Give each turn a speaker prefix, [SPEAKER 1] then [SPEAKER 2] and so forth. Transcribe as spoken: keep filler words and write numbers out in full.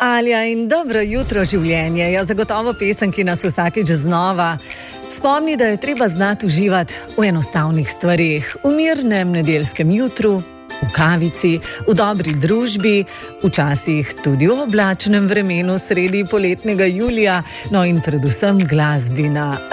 [SPEAKER 1] Alja in dobro jutro življenje. Ja, zagotovo pesem, ki nas vsakič znova spomni, da je treba znati uživati v enostavnih stvarih. V mirnem nedeljskem jutru, v kavici, v dobri družbi, včasih tudi v oblačnem vremenu sredi poletnega julija, no in predvsem glasbi na